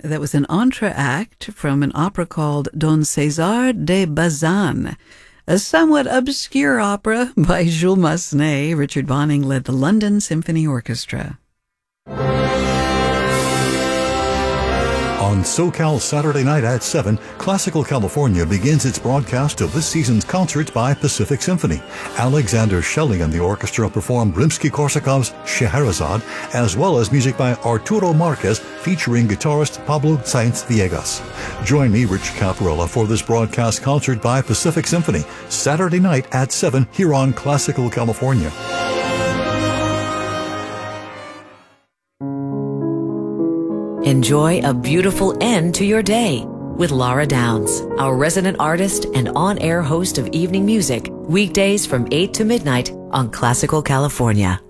That was an entr'acte from an opera called Don César de Bazan, a somewhat obscure opera by Jules Massenet. Richard Bonning led the London Symphony Orchestra. On SoCal Saturday night at 7, Classical California begins its broadcast of this season's concerts by Pacific Symphony. Alexander Shelley and the orchestra perform Rimsky-Korsakov's Scheherazade, as well as music by Arturo Marquez featuring guitarist Pablo Sainz Villegas. Join me, Rich Caparella, for this broadcast concert by Pacific Symphony, Saturday night at 7 here on Classical California. Enjoy a beautiful end to your day with Laura Downs, our resident artist and on-air host of evening music, weekdays from 8 to midnight on Classical California.